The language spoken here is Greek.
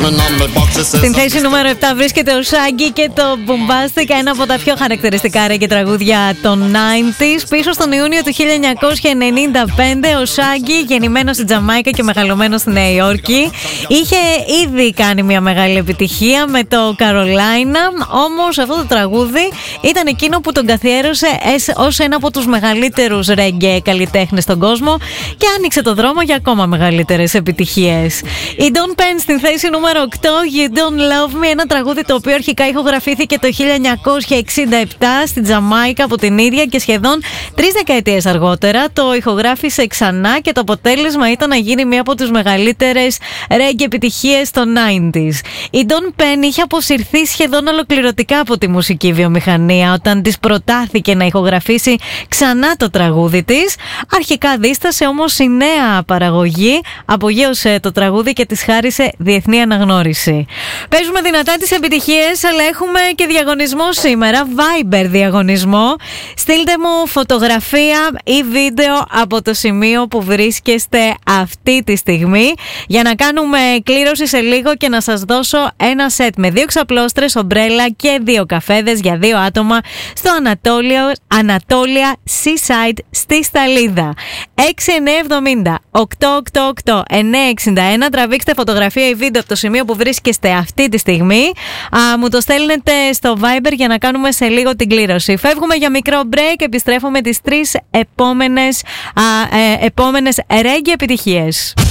Στην θέση νούμερο 7 βρίσκεται ο Shaggy και το Bombastic, ένα από τα πιο χαρακτηριστικά reggae τραγούδια των 90s. Πίσω στον Ιούνιο του 1995, ο Shaggy, γεννημένος στην Τζαμάικα και μεγαλωμένος στη Νέα Υόρκη, είχε ήδη κάνει μια μεγάλη επιτυχία με το Carolina. Όμως αυτό το τραγούδι ήταν εκείνο που τον καθιέρωσε ως ένα από τους μεγαλύτερους reggae καλλιτέχνες στον κόσμο και άνοιξε το δρόμο για ακόμα μεγαλύτερες επιτυχίες. Η Don Penn στην θέση νούμερο 8, You Don't Love Me, ένα τραγούδι το οποίο αρχικά ηχογραφήθηκε το 1967 στην Τζαμάικα από την ίδια και σχεδόν 3 δεκαετίες αργότερα το ηχογράφησε ξανά και το αποτέλεσμα ήταν να γίνει μία από τις μεγαλύτερες reggae επιτυχίες των 90s. Η Don Penn είχε αποσυρθεί σχεδόν ολοκληρωτικά από τη μουσική βιομηχανία όταν της προτάθηκε να ηχογραφήσει ξανά το τραγούδι της. Αρχικά δίστασε, όμως η νέα παραγωγή απογείωσε το τραγούδι και της χάρισε διεθνή αναγνώριση. Παίζουμε δυνατά τις επιτυχίες, αλλά έχουμε και διαγωνισμό σήμερα, Viber διαγωνισμό. Στείλτε μου φωτογραφία ή βίντεο από το σημείο που βρίσκεστε αυτή τη στιγμή για να κάνουμε κλήρωση σε λίγο και να σας δώσω ένα σετ με 2 ξαπλώστρες, ομπρέλα και 2 καφέδες για 2 άτομα στο Ανατόλια Seaside στη Σταλίδα. 6970 888 961. Τραβήξτε φωτογραφία ή βίντεο από το σημείο που βρίσκεστε αυτή τη στιγμή. Μου το στέλνετε στο Viber για να κάνουμε σε λίγο την κλήρωση. Φεύγουμε για μικρό break. Επιστρέφουμε τις 3 επόμενες reggae επιτυχίες.